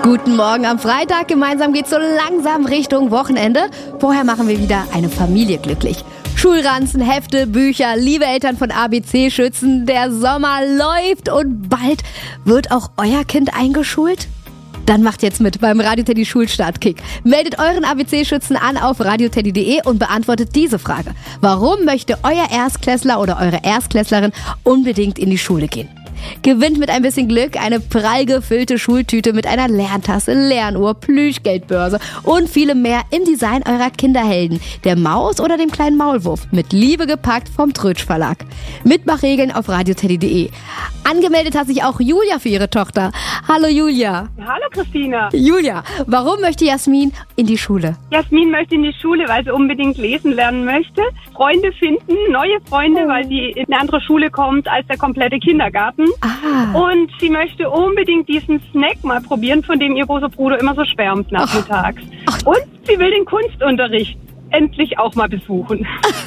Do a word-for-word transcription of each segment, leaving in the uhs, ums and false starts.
Guten Morgen am Freitag. Gemeinsam geht's so langsam Richtung Wochenende. Vorher machen wir wieder eine Familie glücklich. Schulranzen, Hefte, Bücher, liebe Eltern von A B C-Schützen, der Sommer läuft und bald wird auch euer Kind eingeschult? Dann macht jetzt mit beim Radio Teddy Schulstartkick. Meldet euren A B C-Schützen an auf radioteddy punkt de und beantwortet diese Frage. Warum möchte euer Erstklässler oder eure Erstklässlerin unbedingt in die Schule gehen? Gewinnt mit ein bisschen Glück eine prall gefüllte Schultüte mit einer Lerntasse, Lernuhr, Plüschgeldbörse und vielem mehr im Design eurer Kinderhelden, der Maus oder dem kleinen Maulwurf, mit Liebe gepackt vom Trötsch Verlag. Mitmachregeln auf radioteddy punkt de. Angemeldet hat sich auch Julia für ihre Tochter. Hallo Julia. Hallo Christina. Julia, warum möchte Jasmin in die Schule? Jasmin möchte in die Schule, weil sie unbedingt lesen lernen möchte, Freunde finden, neue Freunde, oh. weil sie in eine andere Schule kommt als der komplette Kindergarten. Ah. Und sie möchte unbedingt diesen Snack mal probieren, von dem ihr großer Bruder immer so schwärmt nachmittags. Ach. Ach. Und sie will den Kunstunterricht endlich auch mal besuchen.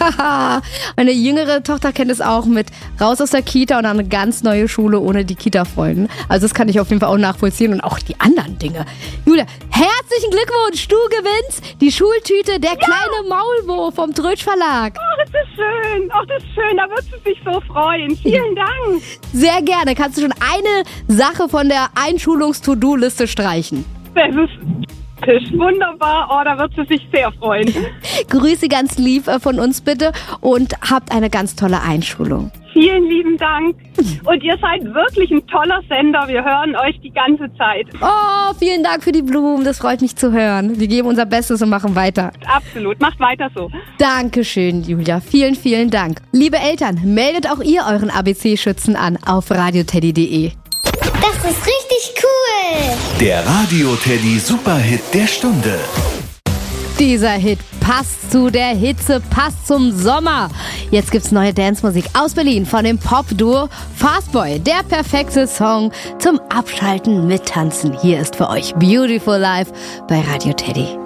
Meine jüngere Tochter kennt es auch mit raus aus der Kita und dann eine ganz neue Schule ohne die Kita-Freunde. Also das kann ich auf jeden Fall auch nachvollziehen und auch die anderen Dinge. Julia, herzlichen Glückwunsch, du gewinnst die Schultüte Der kleine ja. Maulwurf vom Trötsch Verlag. Oh, das ist schön, oh, das ist schön, da wird sie sich so freuen. Vielen Dank. Sehr gerne, kannst du schon eine Sache von der Einschulungs-To-Do-Liste streichen. Das ist wunderbar, oh, da wird sie sich sehr freuen. Grüße ganz lieb von uns bitte und habt eine ganz tolle Einschulung. Vielen lieben Dank. Und ihr seid wirklich ein toller Sender. Wir hören euch die ganze Zeit. Oh, vielen Dank für die Blumen. Das freut mich zu hören. Wir geben unser Bestes und machen weiter. Absolut. Macht weiter so. Dankeschön, Julia. Vielen, vielen Dank. Liebe Eltern, meldet auch ihr euren A B C-Schützen an auf radioteddy punkt de. Das ist richtig cool. Der Radio Teddy Superhit der Stunde. Dieser Hit passt zu der Hitze, passt zum Sommer. Jetzt gibt's neue Dancemusik aus Berlin von dem Pop-Duo Fastboy. Der perfekte Song zum Abschalten, Mittanzen. Hier ist für euch Beautiful Life bei Radio Teddy.